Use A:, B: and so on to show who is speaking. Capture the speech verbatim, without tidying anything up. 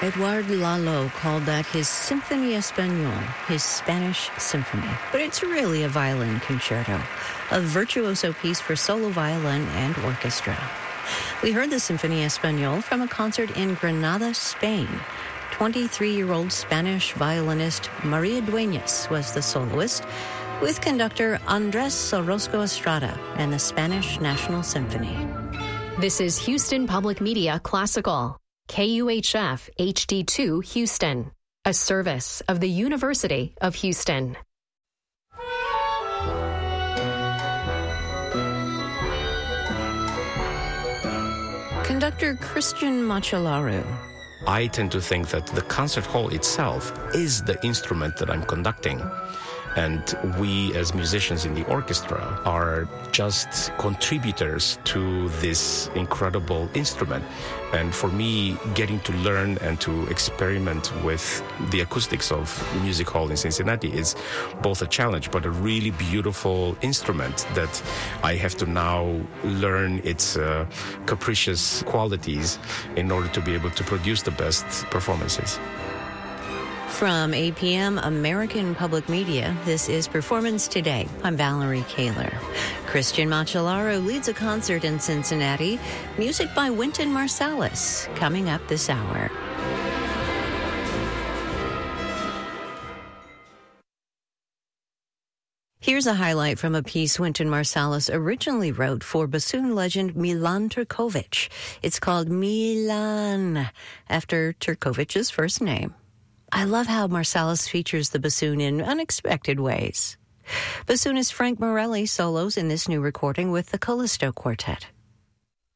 A: Eduard Lalo called that his Symphonie Espagnole, his Spanish symphony. But it's really a violin concerto, a virtuoso piece for solo violin and orchestra. We heard the Symphonie Espagnole from a concert in Granada, Spain. twenty-three-year-old Spanish violinist Maria Dueñas was the soloist, with conductor Andrés Orozco Estrada and the Spanish National Symphony.
B: This is Houston Public Media Classical, K U H F H D two Houston, a service of the University of Houston.
A: Conductor Christian Macellaro.
C: I tend to think that the concert hall itself is the instrument that I'm conducting. And we, as musicians in the orchestra, are just contributors to this incredible instrument. And for me, getting to learn and to experiment with the acoustics of Music Hall in Cincinnati is both a challenge, but a really beautiful instrument that I have to now learn its uh, capricious qualities in order to be able to produce the best performances.
A: From A P M American Public Media, this is Performance Today. I'm Valerie Kaler. Christian Macellaro leads a concert in Cincinnati. Music by Wynton Marsalis, coming up this hour. Here's a highlight from a piece Wynton Marsalis originally wrote for bassoon legend Milan Turkovic. It's called Milan, after Turkovic's first name. I love how Marsalis features the bassoon in unexpected ways. Bassoonist Frank Morelli solos in this new recording with the Callisto Quartet.